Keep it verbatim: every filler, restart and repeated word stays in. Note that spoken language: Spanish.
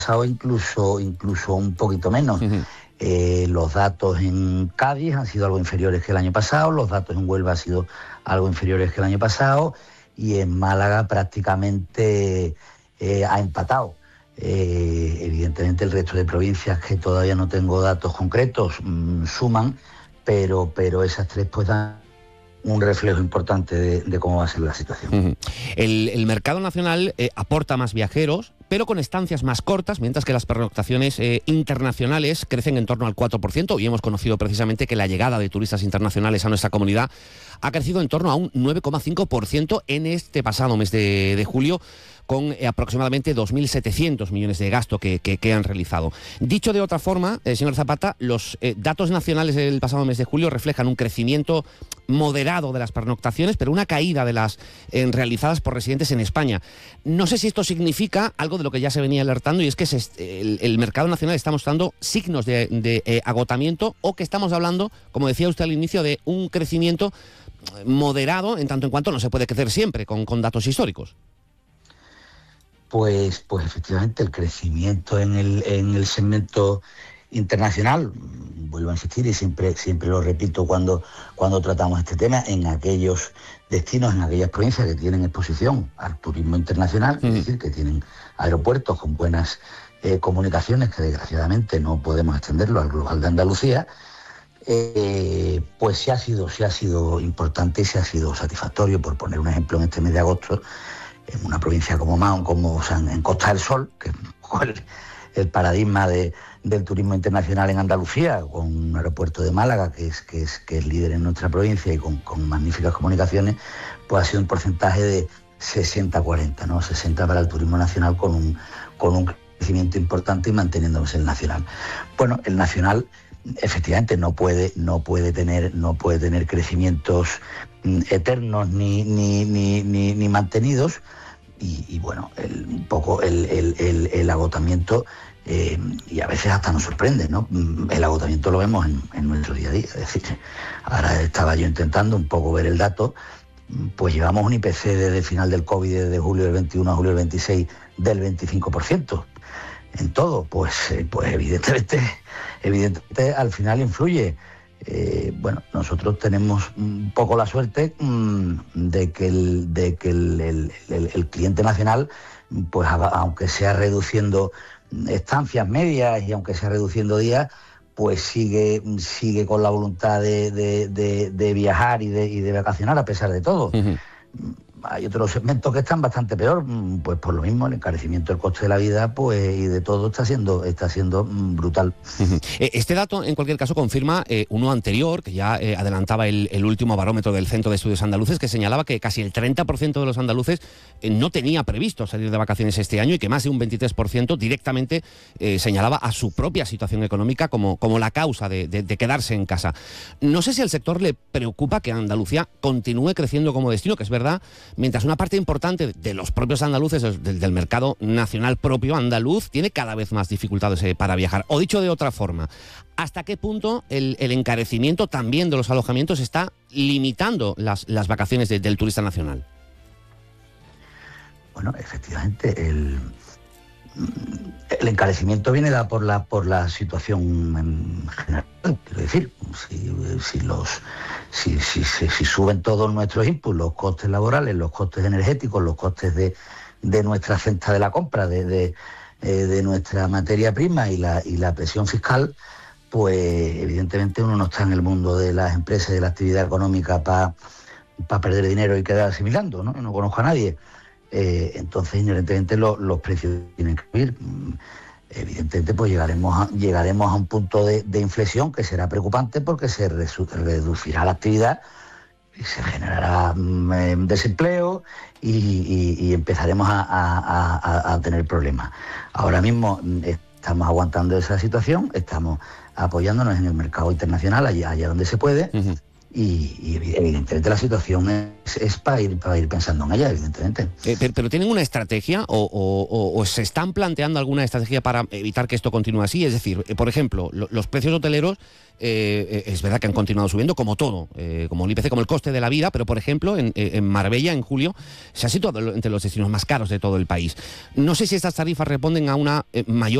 pasado incluso, incluso un poquito menos. Uh-huh. Eh, los datos en Cádiz han sido algo inferiores que el año pasado, los datos en Huelva han sido algo inferiores que el año pasado, y en Málaga prácticamente eh, ha empatado. Eh, evidentemente el resto de provincias, que todavía no tengo datos concretos, mmm, suman, pero, pero esas tres pues dan un reflejo importante de, de cómo va a ser la situación. Uh-huh. El, el mercado nacional eh, aporta más viajeros, pero con estancias más cortas, mientras que las pernoctaciones eh, internacionales crecen en torno al cuatro por ciento, y hemos conocido precisamente que la llegada de turistas internacionales a nuestra comunidad ha crecido en torno a un nueve coma cinco por ciento en este pasado mes de, de julio, con eh, aproximadamente dos mil setecientos millones de gasto que, que, que han realizado. Dicho de otra forma, eh, señor Zapata, los eh, datos nacionales del pasado mes de julio reflejan un crecimiento moderado de las pernoctaciones, pero una caída de las eh, realizadas por residentes en España. No sé si esto significa algo de lo que ya se venía alertando, y es que se, el, el mercado nacional está mostrando signos de, de eh, agotamiento, o que estamos hablando, como decía usted al inicio, de un crecimiento moderado, en tanto en cuanto no se puede crecer siempre con, con datos históricos. Pues, pues efectivamente el crecimiento en el, en el segmento internacional, vuelvo a insistir y siempre, siempre lo repito cuando, cuando tratamos este tema, en aquellos destinos, en aquellas provincias que tienen exposición al turismo internacional, mm. es decir, que tienen aeropuertos con buenas eh, comunicaciones, que desgraciadamente no podemos extenderlo al global de Andalucía, eh, pues sí ha sido, sí ha sido importante y sí ha sido satisfactorio. Por poner un ejemplo, en este mes de agosto, en una provincia como Mahón, como o sea, en Costa del Sol, que es el, el paradigma de, del turismo internacional en Andalucía, con un aeropuerto de Málaga que es, que es, que es líder en nuestra provincia y con, con magníficas comunicaciones, pues ha sido un porcentaje de sesenta cuarenta, ¿no? sesenta para el turismo nacional, con un, con un crecimiento importante y manteniéndose el nacional. Bueno, el nacional efectivamente no puede, no puede tener, no puede tener crecimientos eternos ni, ni, ni, ni, ni mantenidos, y, y bueno, el, un poco el, el, el, el agotamiento, eh, y a veces hasta nos sorprende, ¿no? El agotamiento lo vemos en, en nuestro día a día. Es decir, ahora estaba yo intentando un poco ver el dato, pues llevamos un I P C desde el final del COVID, desde julio del veintiuno a julio del veintiséis, del veinticinco por ciento. En todo, pues, pues evidentemente, evidentemente al final influye. Eh, bueno, nosotros tenemos un poco la suerte mmm, de que el, de que el, el, el, el cliente nacional, pues aunque sea reduciendo estancias medias y aunque sea reduciendo días, pues sigue, sigue con la voluntad de, de, de, de viajar y de, y de vacacionar a pesar de todo. Uh-huh. Hay otros segmentos que están bastante peor, pues por lo mismo el encarecimiento del coste de la vida, pues y de todo está siendo está siendo brutal. Uh-huh. Este dato, en cualquier caso, confirma eh, uno anterior, que ya eh, adelantaba el, el último barómetro del Centro de Estudios Andaluces, que señalaba que casi el treinta por ciento de los andaluces eh, no tenía previsto salir de vacaciones este año, y que más de un veintitrés por ciento directamente eh, señalaba a su propia situación económica como, como la causa de, de, de quedarse en casa. No sé si al sector le preocupa que Andalucía continúe creciendo como destino, que es verdad, mientras una parte importante de los propios andaluces, del, del mercado nacional propio andaluz, tiene cada vez más dificultades eh, para viajar. O dicho de otra forma, ¿hasta qué punto el, el encarecimiento también de los alojamientos está limitando las, las vacaciones de, del turista nacional? Bueno, efectivamente, el, el encarecimiento viene dado por la, por la situación en general. Quiero decir, si, si, los, si, si, si, si suben todos nuestros inputs, los costes laborales, los costes energéticos, los costes de, de nuestra cesta de la compra, de, de, de nuestra materia prima y la, y la presión fiscal, pues evidentemente uno no está en el mundo de las empresas y de la actividad económica para pa perder dinero y quedar asimilando, ¿no? No conozco a nadie. Eh, entonces, inherentemente, lo, los precios tienen que subir. Evidentemente, pues llegaremos a, llegaremos a un punto de, de inflexión que será preocupante, porque se resu, reducirá la actividad y se generará eh, desempleo y, y, y empezaremos a, a, a, a tener problemas. Ahora mismo estamos aguantando esa situación, estamos apoyándonos en el mercado internacional allá, allá donde se puede. Uh-huh. Y, y evidentemente la situación es, es para, ir, para ir pensando en ella, evidentemente. Eh, pero, pero ¿tienen una estrategia o, o, o, o se están planteando alguna estrategia para evitar que esto continúe así? Es decir, eh, por ejemplo, lo, los precios hoteleros eh, es verdad que han continuado subiendo como todo, eh, como el I P C, como el coste de la vida, pero por ejemplo en, en Marbella en julio se ha situado entre los destinos más caros de todo el país. No sé si estas tarifas responden a una eh, mayor